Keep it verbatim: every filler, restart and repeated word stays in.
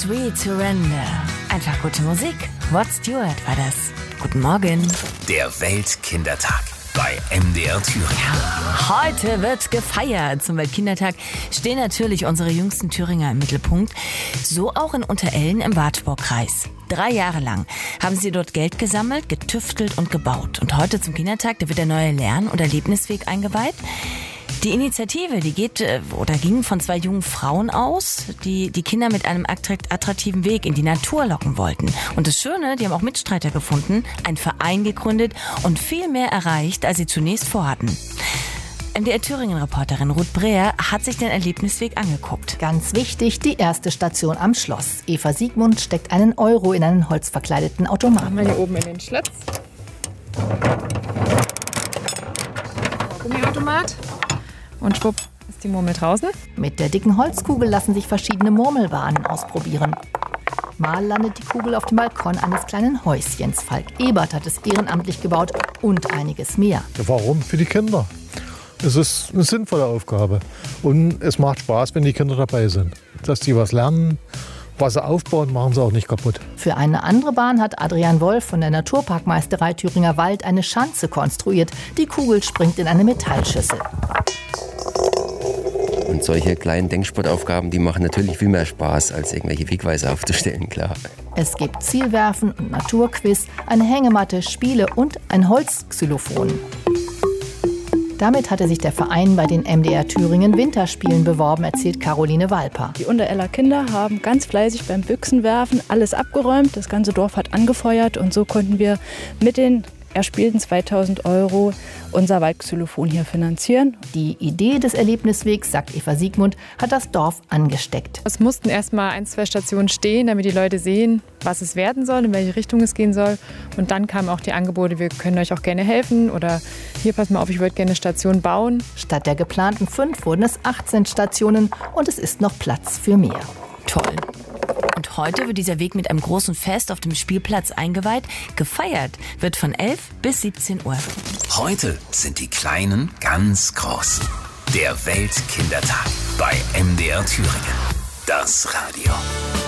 Sweet Surrender. Einfach gute Musik. Rod Stewart war das. Guten Morgen. Der Weltkindertag bei M D R Thüringen. Ja, heute wird gefeiert. Zum Weltkindertag stehen natürlich unsere jüngsten Thüringer im Mittelpunkt. So auch in Unterellen im Wartburgkreis. Drei Jahre lang haben sie dort Geld gesammelt, getüftelt und gebaut. Und heute zum Kindertag, da wird der neue Lern- und Erlebnisweg eingeweiht. Die Initiative, die geht oder ging von zwei jungen Frauen aus, die die Kinder mit einem attraktiven Weg in die Natur locken wollten. Und das Schöne, die haben auch Mitstreiter gefunden, einen Verein gegründet und viel mehr erreicht, als sie zunächst vorhatten. M D R Thüringen-Reporterin Ruth Breher hat sich den Erlebnisweg angeguckt. Ganz wichtig, die erste Station am Schloss. Eva Siegmund steckt einen Euro in einen holzverkleideten Automaten. Machen wir hier oben in den Schlitz. Gummiautomat. Und schwupp ist die Murmel draußen. Mit der dicken Holzkugel lassen sich verschiedene Murmelbahnen ausprobieren. Mal landet die Kugel auf dem Balkon eines kleinen Häuschens. Falk Ebert hat es ehrenamtlich gebaut und einiges mehr. Ja, warum? Für die Kinder. Es ist eine sinnvolle Aufgabe. Und es macht Spaß, wenn die Kinder dabei sind. Dass die was lernen, was sie aufbauen, machen sie auch nicht kaputt. Für eine andere Bahn hat Adrian Wolf von der Naturparkmeisterei Thüringer Wald eine Schanze konstruiert. Die Kugel springt in eine Metallschüssel. Und solche kleinen Denksportaufgaben, die machen natürlich viel mehr Spaß, als irgendwelche Wegweiser aufzustellen, klar. Es gibt Zielwerfen und Naturquiz, eine Hängematte, Spiele und ein Holzxylophon. Damit hatte sich der Verein bei den M D R Thüringen Winterspielen beworben, erzählt Caroline Walper. Die Untereller Kinder haben ganz fleißig beim Büchsenwerfen alles abgeräumt. Das ganze Dorf hat angefeuert und so konnten wir mit den erspielten zweitausend Euro unser Waldxylophon hier finanzieren. Die Idee des Erlebniswegs, sagt Eva Siegmund, hat das Dorf angesteckt. Es mussten erst mal ein, zwei Stationen stehen, damit die Leute sehen, was es werden soll, in welche Richtung es gehen soll. Und dann kamen auch die Angebote, wir können euch auch gerne helfen oder hier, pass mal auf, ich würde gerne eine Station bauen. Statt der geplanten fünf wurden es achtzehn Stationen und es ist noch Platz für mehr. Toll. Und heute wird dieser Weg mit einem großen Fest auf dem Spielplatz eingeweiht. Gefeiert wird von elf bis siebzehn Uhr. Heute sind die Kleinen ganz groß. Der Weltkindertag bei M D R Thüringen. Das Radio.